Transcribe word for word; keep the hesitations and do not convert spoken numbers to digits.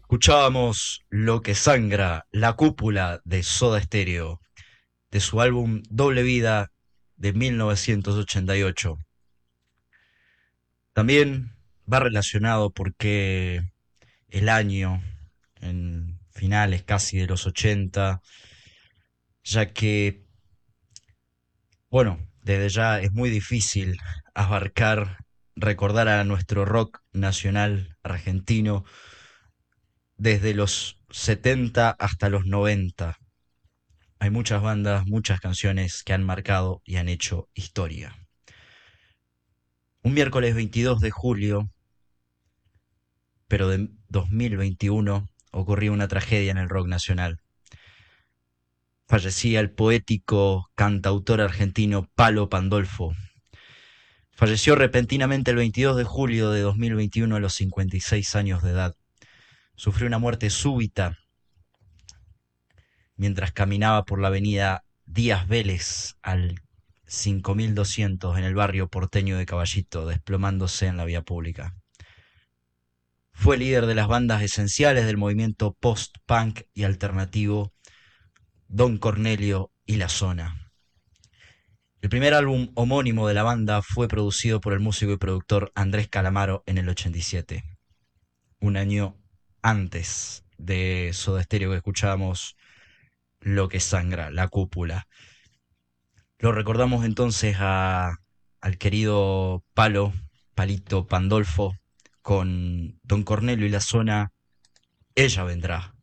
Escuchábamos Lo que sangra, la cúpula de Soda Stereo, de su álbum Doble Vida de mil novecientos ochenta y ocho. También va relacionado porque el año, en finales casi de los ochenta, ya que, bueno, desde ya es muy difícil abarcar, recordar a nuestro rock nacional argentino desde los setenta hasta los noventa. Hay muchas bandas, muchas canciones que han marcado y han hecho historia. Un miércoles veintidós de julio, pero de dos mil veintiuno, ocurrió una tragedia en el rock nacional. Fallecía el poético cantautor argentino Palo Pandolfo. Falleció repentinamente el veintidós de julio de dos mil veintiuno a los cincuenta y seis años de edad. Sufrió una muerte súbita mientras caminaba por la avenida Díaz Vélez al cinco mil doscientos en el barrio porteño de Caballito, desplomándose en la vía pública. Fue líder de las bandas esenciales del movimiento post-punk y alternativo Don Cornelio y La Zona. El primer álbum homónimo de la banda fue producido por el músico y productor Andrés Calamaro en el ochenta y siete, un año antes de Soda Stereo, que escuchábamos Lo que sangra, la cúpula. Lo recordamos entonces a, al querido Palo, Palito Pandolfo, con Don Cornelio y La Zona, Ella Vendrá.